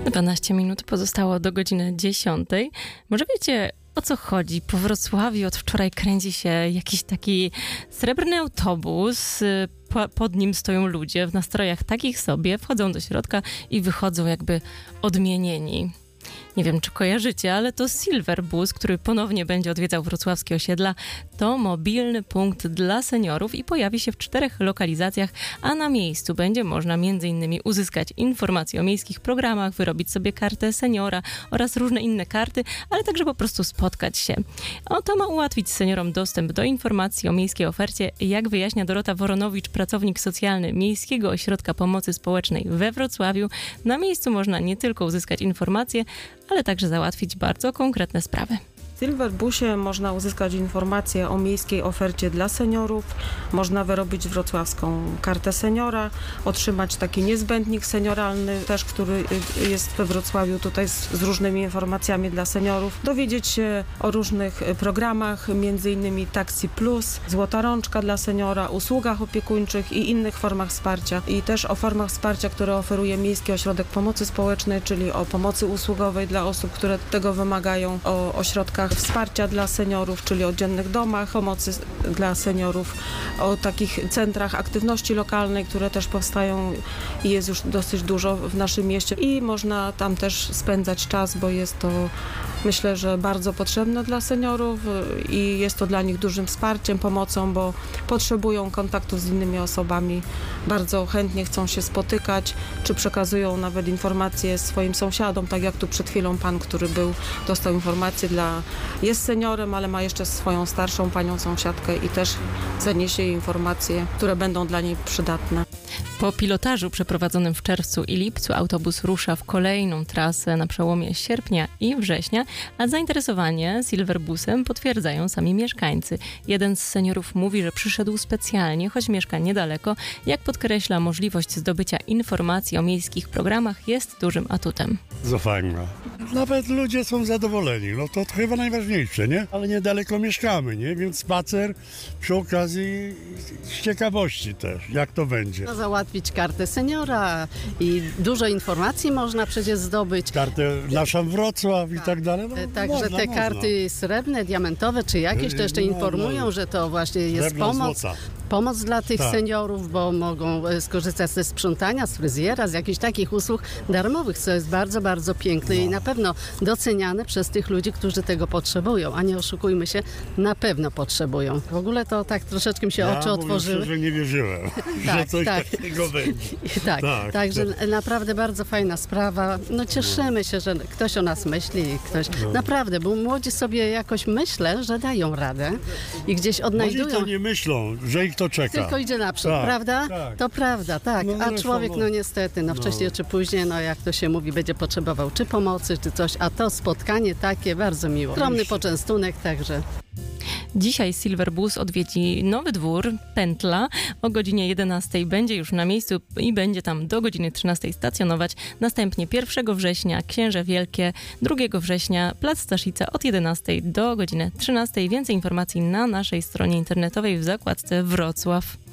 12 minut pozostało do godziny 10. Może wiecie, o co chodzi? Po Wrocławiu od wczoraj kręci się jakiś taki srebrny autobus. Pod nim stoją ludzie w nastrojach takich sobie, wchodzą do środka i wychodzą jakby odmienieni. Nie wiem, czy kojarzycie, ale to Silver Bus, który ponownie będzie odwiedzał wrocławskie osiedla. To mobilny punkt dla seniorów i pojawi się w 4 lokalizacjach, a na miejscu będzie można m.in. uzyskać informacje o miejskich programach, wyrobić sobie kartę seniora oraz różne inne karty, ale także po prostu spotkać się. To ma ułatwić seniorom dostęp do informacji o miejskiej ofercie, jak wyjaśnia Dorota Woronowicz, pracownik socjalny Miejskiego Ośrodka Pomocy Społecznej we Wrocławiu. Na miejscu można nie tylko uzyskać informacje, ale także załatwić bardzo konkretne sprawy. W Silver Busie można uzyskać informacje o miejskiej ofercie dla seniorów, można wyrobić wrocławską kartę seniora, otrzymać taki niezbędnik senioralny też, który jest we Wrocławiu tutaj z różnymi informacjami dla seniorów, dowiedzieć się o różnych programach, m.in. Taxi Plus, Złota Rączka dla seniora, usługach opiekuńczych i innych formach wsparcia i też o formach wsparcia, które oferuje Miejski Ośrodek Pomocy Społecznej, czyli o pomocy usługowej dla osób, które tego wymagają, o ośrodkach wsparcia dla seniorów, czyli o dziennych domach pomocy dla seniorów, o takich centrach aktywności lokalnej, które też powstają i jest już dosyć dużo w naszym mieście i można tam też spędzać czas, bo jest to, myślę, że bardzo potrzebne dla seniorów i jest to dla nich dużym wsparciem, pomocą, bo potrzebują kontaktu z innymi osobami, bardzo chętnie chcą się spotykać, czy przekazują nawet informacje swoim sąsiadom, tak jak tu przed chwilą pan, który dostał informację jest seniorem, ale ma jeszcze swoją starszą panią sąsiadkę i też zaniesie jej informacje, które będą dla niej przydatne. Po pilotażu przeprowadzonym w czerwcu i lipcu autobus rusza w kolejną trasę na przełomie sierpnia i września, a zainteresowanie Silverbusem potwierdzają sami mieszkańcy. Jeden z seniorów mówi, że przyszedł specjalnie, choć mieszka niedaleko. Jak podkreśla, możliwość zdobycia informacji o miejskich programach jest dużym atutem. To fajne. Nawet ludzie są zadowoleni, no to chyba najważniejsze, nie? Ale niedaleko mieszkamy, nie? Więc spacer przy okazji z ciekawości też, jak to będzie. Załatwić kartę seniora i dużo informacji można przecież zdobyć. Kartę naszą Wrocław i tak dalej. No, także te karty srebrne, diamentowe czy jakieś to jeszcze informują, że to właśnie jest pomoc dla tych seniorów, bo mogą skorzystać ze sprzątania, z fryzjera, z jakichś takich usług darmowych, co jest bardzo, bardzo piękne i na pewno doceniane przez tych ludzi, którzy tego potrzebują, a nie oszukujmy się, na pewno potrzebują. W ogóle to tak troszeczkę mi się oczy otworzyły. Że nie wierzyłem, że coś takiego będzie. Także naprawdę bardzo fajna sprawa. No cieszymy się, że ktoś o nas myśli, naprawdę, bo młodzi sobie jakoś myślę, że dają radę i gdzieś odnajdują. Młodzi to nie myślą, że ich to czeka. Tylko idzie naprzód, prawda? To prawda, tak. No, a człowiek, niestety, wcześniej czy później, jak to się mówi, będzie potrzebował czy pomocy, czy coś, a to spotkanie takie bardzo miło. Skromny poczęstunek, także. Dzisiaj Silver Bus odwiedzi Nowy Dwór, Pętla. O godzinie 11 będzie już na miejscu i będzie tam do godziny 13 stacjonować. Następnie 1 września Księże Wielkie, 2 września Plac Staszica od 11 do godziny 13. Więcej informacji na naszej stronie internetowej w zakładce Wrocław.